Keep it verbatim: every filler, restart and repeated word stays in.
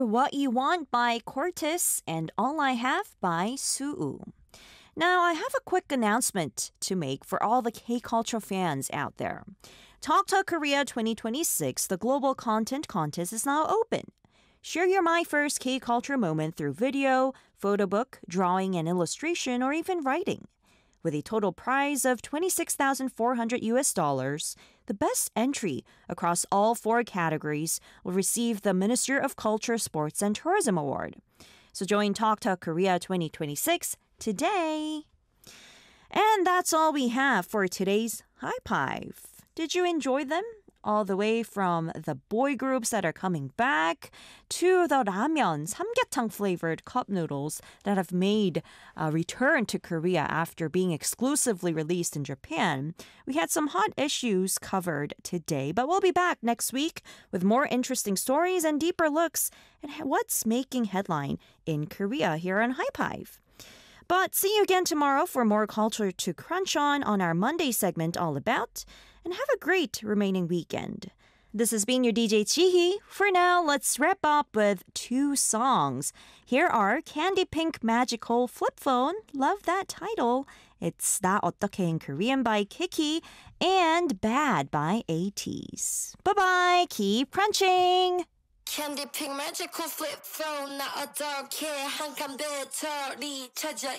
What You Want by Cortis and All I Have by Suu. Now, I have a quick announcement to make for all the K-culture fans out there. Talk Talk Korea twenty twenty-six, the Global Content Contest, is now open. Share your My First K-culture moment through video, photo book, drawing and illustration, or even writing. With a total prize of twenty-six thousand four hundred U S dollars, the best entry across all four categories will receive the Minister of Culture, Sports and Tourism Award. So join Talk Talk Korea twenty twenty-six today. And that's all we have for today's High Five. Did you enjoy them? All the way from the boy groups that are coming back to the ramen, samgyetang flavored cup noodles that have made a return to Korea after being exclusively released in Japan. We had some hot issues covered today, but we'll be back next week with more interesting stories and deeper looks at what's making headline in Korea here on High Five. But see you again tomorrow for more culture to crunch on on our Monday segment All About. And have a great remaining weekend. This has been your D J Chihi. For now, let's wrap up with two songs. Here are Candy Pink Magical Flip Phone. Love that title. It's 나 어떻게 in Korean by Kiki and Bad by ATEEZ. Bye-bye. Keep crunching. Candy pink magical flip phone 나 어떻게 한칸 배터리 찾아